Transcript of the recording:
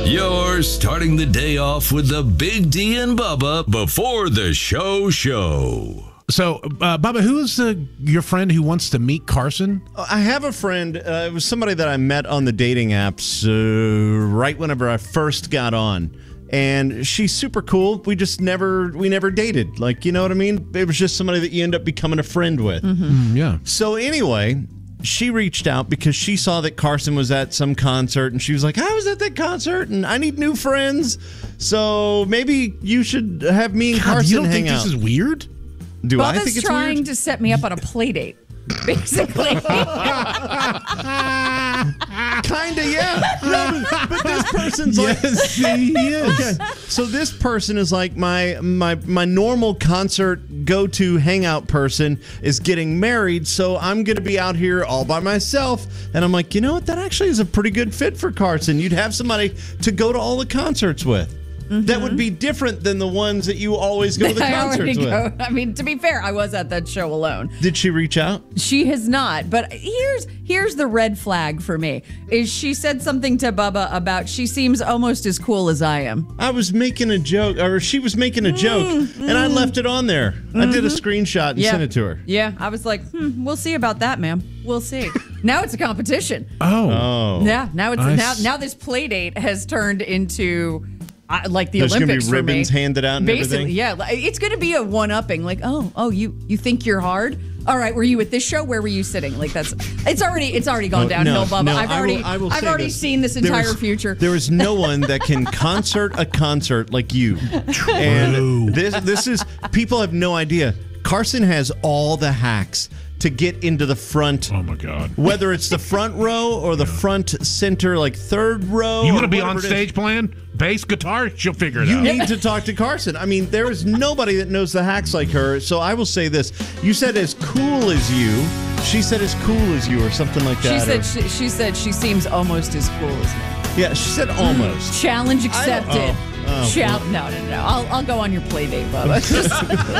You're starting the day off with the Big D and Bubba before the show. So, Bubba, who's your friend who wants to meet Carson? I have a friend. It was somebody that I met on the dating apps right whenever I first got on. And she's super cool. We never dated. Like, you know what I mean? It was just somebody that you end up becoming a friend with. Yeah. So anyway, she reached out because she saw that Carson was at some concert, and she was like, I was at that concert, and I need new friends. So maybe you should have me and Carson you don't hang think out. this is weird? Do I think Bubba's it's trying weird? to set me up on a play date, basically. Kinda, yeah. No, but this person's like, Yes, he is. okay. So this person is like my normal concert go-to hangout person is getting married, so I'm gonna be out here all by myself. And I'm like, you know what? That actually is a pretty good fit for Carson. You'd have somebody to go to all the concerts with. That would be different than the ones that you always go to the I already concerts with. go. I mean, to be fair, I was at that show alone. Did she reach out? She has not, but here's the red flag for me. Is she said something to Bubba about she seems almost as cool as I am. I was making a joke, or she was making a joke, and I left it on there. I did a screenshot and sent it to her. Yeah, I was like, we'll see about that, ma'am. We'll see. Now it's a competition. Oh. Yeah, now it's now this play date has turned into like the There's Olympics gonna be for me. ribbons handed out and Basically, everything? yeah. It's going to be a one-upping. Like, oh, you think you're hard? All right, were you at this show? Where were you sitting? Like it's already gone downhill, Bubba. No, I've say already this. seen this entire future. There is no one that can concert a concert like you. And this is, people have no idea. Carson has all the hacks to get into the front. Oh, my God. Whether it's the front row or the front center, like third row. You want to be whatever on it is. stage playing bass guitar? She'll figure it You out. need to talk to Carson. I mean, there is nobody that knows the hacks like her. So I will say this. You said as cool as you. She said as cool as you or something like that. She said she seems almost as cool as me. Yeah, she said almost. Challenge accepted. Oh, No. I'll go on your play date, Bubba.